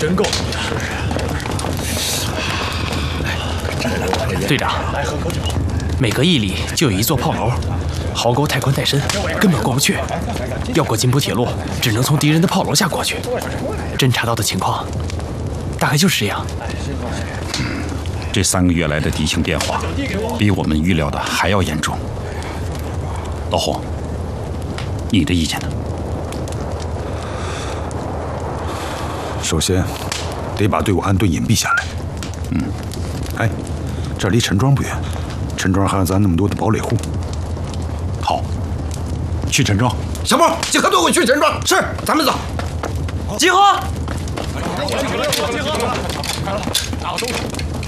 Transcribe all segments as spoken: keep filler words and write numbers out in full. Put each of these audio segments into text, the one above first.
真够。 队长，每隔一里就有一座炮楼，壕沟太宽太深，根本过不去。要过津浦铁路，只能从敌人的炮楼下过去。侦察到的情况，大概就是这样。 这三个月来的敌情变化，比我们预料的还要严重。老洪，你的意见呢？ 首先，得把队伍安顿隐蔽下来。嗯，哎，这离陈庄不远，陈庄还有咱那么多的堡垒户。 好，去陈庄。 小波，集合队伍去陈庄。是，咱们走。 集合！ 集合！打东西。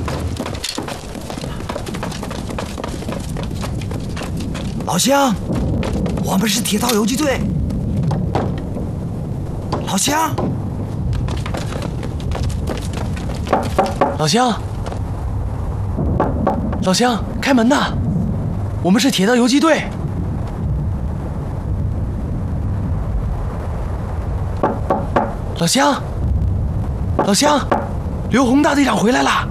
老乡，我们是铁道游击队。老乡， 老乡，老乡，开门呐！我们是铁道游击队。老乡，老乡，刘洪大队长回来了。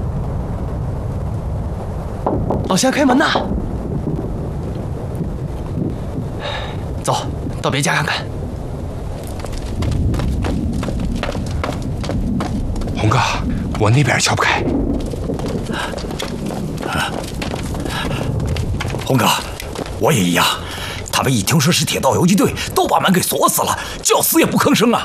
老乡，开门呐！走到别家看看。 洪哥，我那边撬不开。 洪哥，我也一样。他们一听说是铁道游击队，都把门给锁死了，叫死也不吭声啊。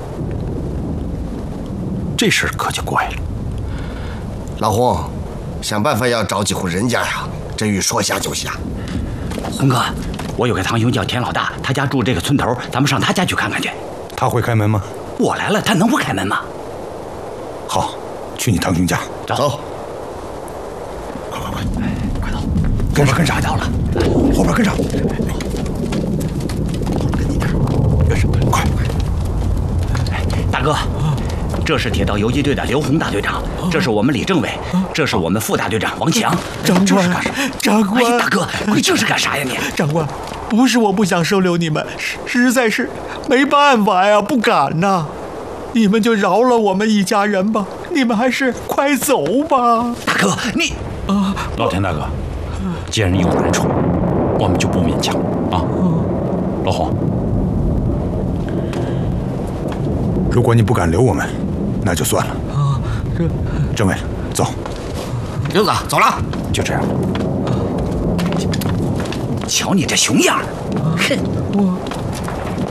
这事可就怪了。 老洪，想办法要找几户人家呀，这雨说下就下。 洪哥，我有个堂兄叫田老大，他家住这个村头，咱们上他家去看看去。 他会开门吗？ 我来了，他能不开门吗？ 好，去你堂兄家。 走。 走。 快快快，快走！ 跟上跟上， 到了， 后边跟上。 跟你点， 快快！ 大哥。这是铁道游击队的刘洪大队长，这是我们李政委，这是我们副大队长王强。 长官，长官， 哎，大哥，你这是干啥呀你？ 长官，不是我不想收留你们，实实在是没办法呀，不敢呐。你们就饶了我们一家人吧，你们还是快走吧。 大哥，你啊，老田大哥，既然有难处，我们就不勉强啊。老洪， 如果你不敢留我们，那就算了。啊，这政委，走。 刘子，走了。 就这样。 瞧你这熊样，哼！ 我。